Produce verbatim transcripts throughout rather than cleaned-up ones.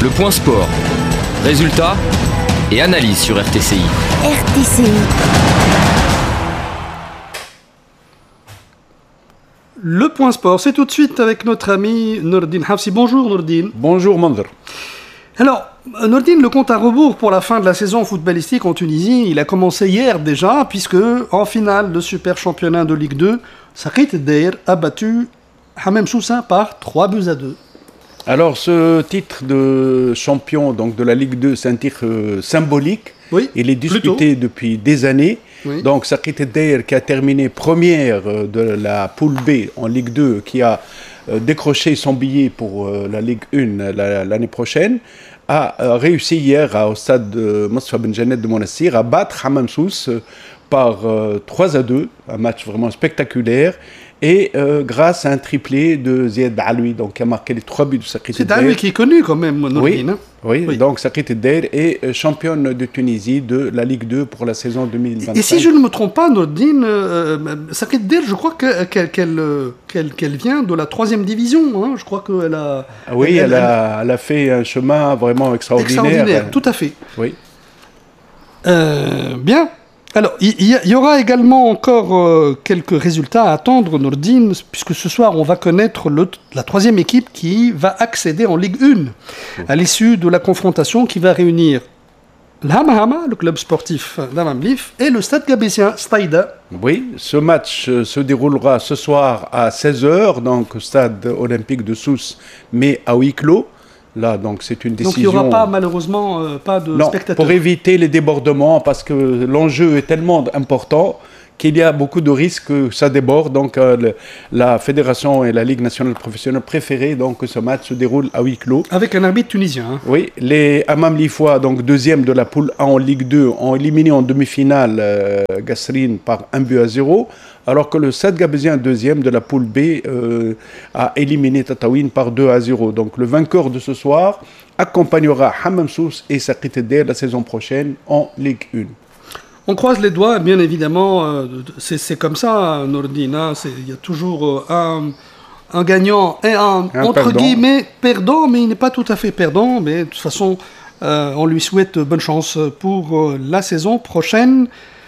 Le point sport. Résultats et analyse sur R T C I. R T C I. Le point sport, c'est tout de suite avec notre ami Nordine Hafsi. Bonjour Nordine. Bonjour Mandr. Alors, Nordine, le compte à rebours pour la fin de la saison footballistique en Tunisie, il a commencé hier déjà, puisque en finale de super championnat de Ligue deux, Sakhit Deir a battu Hamem Sousa par trois buts à deux. Alors ce titre de champion donc, de la Ligue deux, c'est un titre euh, symbolique. Oui, il est disputé plutôt. depuis des années. Oui. Donc Sakhit Deir qui a terminé première de la poule B en Ligue deux, qui a euh, décroché son billet pour euh, la Ligue un la, l'année prochaine, a euh, réussi hier à, au stade de Mosfa Ben Janet de Monassir à battre Hamem Sousa euh, par euh, trois à deux, un match vraiment spectaculaire. Et euh, grâce à un triplé de Ziad Baaloui, donc qui a marqué les trois buts de Sakhit Deir. C'est Baaloui qui est connu quand même, Nordine. Oui, oui, oui, donc Sakhit Deir est championne de Tunisie de la Ligue deux pour la saison deux mille vingt-cinq. Et si je ne me trompe pas, Nordine, euh, Sakhit Deir, je crois que, qu'elle, qu'elle, qu'elle, qu'elle vient de la troisième division. Hein. Je crois qu'elle a... Oui, elle, elle, elle, a, elle a fait un chemin vraiment extraordinaire. Extraordinaire, tout à fait. Oui. Euh, bien. Alors, il y, y aura également encore euh, quelques résultats à attendre, Nordine, puisque ce soir, on va connaître le, la troisième équipe qui va accéder en Ligue un, à l'issue de la confrontation qui va réunir l'Hamahama, le club sportif d'Hamamlif, et le Stade Gabésien, Staïda. Oui, ce match euh, se déroulera ce soir à seize heures, donc au Stade olympique de Sousse, mais à huis clos. Là, donc c'est une décision. Donc il n'y aura pas, malheureusement, euh, pas de non, spectateurs. Pour éviter les débordements, parce que l'enjeu est tellement important qu'il y a beaucoup de risques que ça déborde. Donc euh, le, la fédération et la Ligue nationale professionnelle préféraient donc que ce match se déroule à huis clos. Avec un arbitre tunisien. Hein. Oui, les Hamam Lifoua, donc deuxième de la poule A en Ligue deux, ont éliminé en demi-finale euh, Gasserine par un but à zéro. Alors que le Stade Gabésien, deuxième de la poule B, euh, a éliminé Tataouine par deux à zéro. Donc le vainqueur de ce soir accompagnera Hamem Sousa et Sakhit Deir la saison prochaine en Ligue un. On croise les doigts, bien évidemment, euh, c'est, c'est comme ça, Nordine, hein, il y a toujours euh, un, un gagnant et un, un entre perdant. guillemets, perdant, mais il n'est pas tout à fait perdant, mais de toute façon, euh, on lui souhaite bonne chance pour euh, la saison prochaine.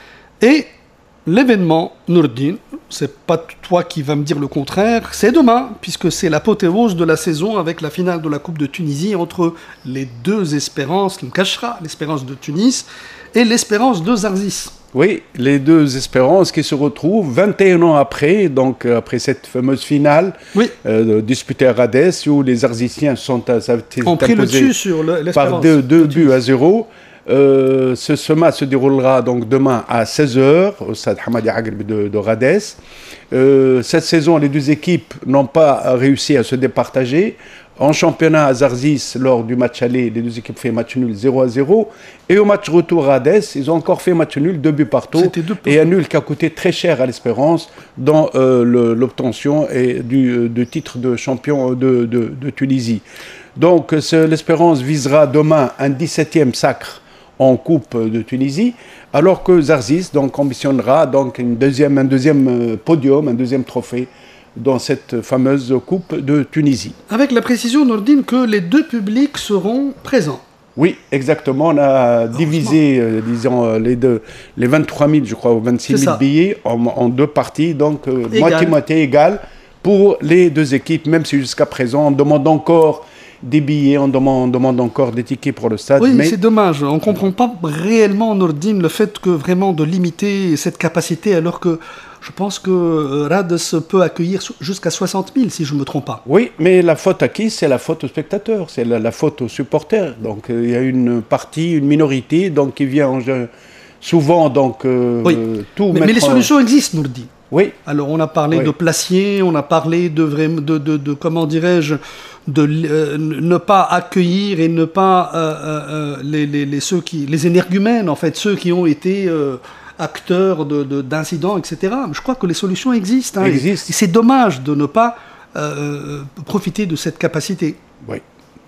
Et l'événement, Nordine, c'est pas toi qui vas me dire le contraire, c'est demain, puisque c'est l'apothéose de la saison avec la finale de la Coupe de Tunisie entre les deux espérances, le Mkachra, l'espérance de Tunis, et l'espérance de Zarzis. Oui, les deux espérances qui se retrouvent vingt et un ans après, donc après cette fameuse finale oui. euh, disputée à Radès, où les Zarziciens sont ont pris le dessus sur l'espérance par deux, deux buts à zéro. Euh, ce, ce match se déroulera donc demain à seize heures au stade Hamadi Agrib de, de Radès. Euh, cette saison, les deux équipes n'ont pas réussi à se départager. En championnat à Zarzis, lors du match aller, les deux équipes fait match nul zéro à zéro. Et au match retour à Radès, ils ont encore fait match nul, deux buts partout. Et un nul qui a coûté très cher à l'Espérance dans euh, le, l'obtention et du, du titre de champion de, de, de Tunisie. Donc l'Espérance visera demain un dix-septième sacre en Coupe de Tunisie, alors que Zarzis donc, ambitionnera donc une deuxième, un deuxième podium, un deuxième trophée dans cette fameuse Coupe de Tunisie. Avec la précision, Nordine, que les deux publics seront présents. Oui, exactement. On a divisé, euh, disons, euh, les, deux, les vingt-trois mille, je crois, ou vingt-six mille billets en, en deux parties, donc euh, moitié-moitié égale pour les deux équipes, même si jusqu'à présent, on demande encore des billets, on demande, on demande encore des tickets pour le stade. Oui, mais c'est dommage. On ne comprend pas réellement, Nordine, le fait que vraiment de limiter cette capacité, alors que je pense que Radès peut accueillir jusqu'à soixante mille, si je ne me trompe pas. Oui, mais la faute à qui? C'est la faute aux spectateurs, c'est la, la faute aux supporters. Donc il euh, y a une partie, une minorité donc, qui vient en jeu, souvent donc, euh, oui. euh, tout mais, mettre mais les en... solutions existent, Nordine. Oui. Alors on a parlé oui. de placiers, on a parlé de, de, de, de, de comment dirais-je, de euh, ne pas accueillir et ne pas euh, euh, les, les, les, ceux qui, les énergumènes, en fait, ceux qui ont été euh, acteurs de, de, d'incidents, et cetera. Je crois que les solutions existent. Hein, existent. Et, et c'est dommage de ne pas euh, profiter de cette capacité. Oui.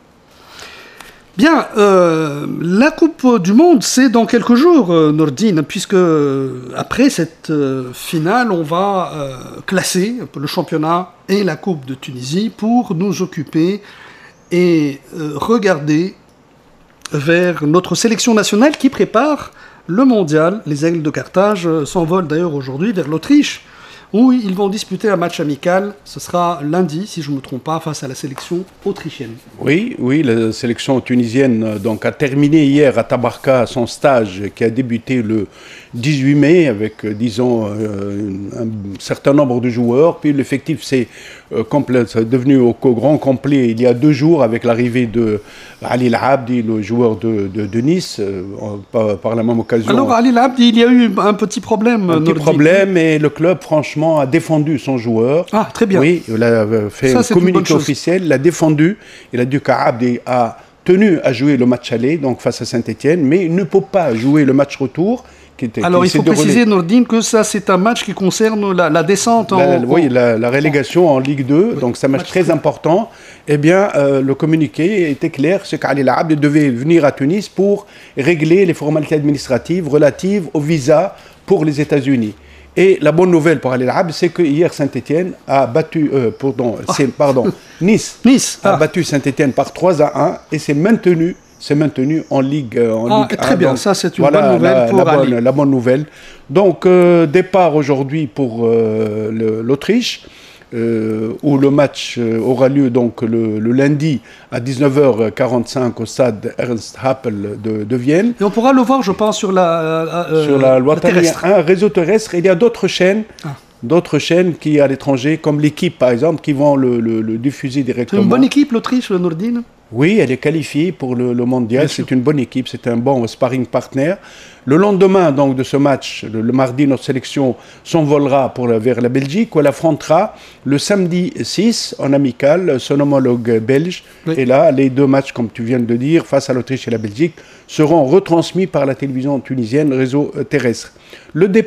Bien, euh, la Coupe du Monde, c'est dans quelques jours, euh, Nordine, puisque euh, après cette euh, finale, on va euh, classer le championnat et la Coupe de Tunisie pour nous occuper et euh, regarder vers notre sélection nationale qui prépare le mondial. Les Aigles de Carthage euh, s'envolent d'ailleurs aujourd'hui vers l'Autriche, où ils vont disputer un match amical. Ce sera lundi, si je ne me trompe pas, face à la sélection autrichienne. Oui, oui, la sélection tunisienne donc, a terminé hier à Tabarka son stage qui a débuté le dix-huit mai avec, disons, euh, un certain nombre de joueurs. Puis l'effectif s'est euh, devenu au, au grand complet il y a deux jours avec l'arrivée de Ali Labdi, le joueur de, de, de Nice, euh, par, par la même occasion. Alors Ali Labdi, il y a eu un petit problème. Un petit problème et le club, franchement, a défendu son joueur. Ah, très bien. Oui, il a fait Ça, un communiqué officiel, l'a défendu. Il a dit qu'Abdi a tenu à jouer le match aller, donc face à Saint-Etienne, mais il ne peut pas jouer le match retour. Qui était, Alors qui il faut déroulé. préciser, Nordine, que ça c'est un match qui concerne la, la descente en... La, oui, la, la relégation en Ligue deux, oui, donc c'est un match, match très important. Eh bien, euh, le communiqué était clair, c'est qu'Ali Labdi devait venir à Tunis pour régler les formalités administratives relatives au visa pour les États-Unis. Et la bonne nouvelle pour Ali Labdi, c'est que hier Saint-Etienne a battu, euh, pardon, ah. pardon, Nice, nice a ah. battu Saint-Etienne par trois à un et s'est maintenu. C'est maintenu en Ligue, en ah, Ligue très un. bien, Donc, ça c'est une voilà bonne nouvelle la, pour la Ali. Bonne, la bonne nouvelle. Donc, euh, départ aujourd'hui pour euh, le, l'Autriche, euh, où le match euh, aura lieu donc, le, le lundi à dix-neuf heures quarante-cinq au stade Ernst Happel de, de Vienne. Et on pourra le voir, je pense, sur la, euh, sur la loi terrestre. Un réseau terrestre. Il y a d'autres chaînes. Ah. D'autres chaînes qui à l'étranger, comme l'équipe par exemple, qui vont le, le, le diffuser directement. C'est une bonne équipe l'Autriche, le Nordine. Oui, elle est qualifiée pour le, le mondial. Bien c'est sûr. Une bonne équipe, c'est un bon sparring partner. Le lendemain donc de ce match, le, le mardi, notre sélection s'envolera pour la, vers la Belgique, où elle affrontera le samedi six en amical son homologue belge. Oui. Et là, les deux matchs, comme tu viens de dire, face à l'Autriche et la Belgique, seront retransmis par la télévision tunisienne, réseau terrestre. Le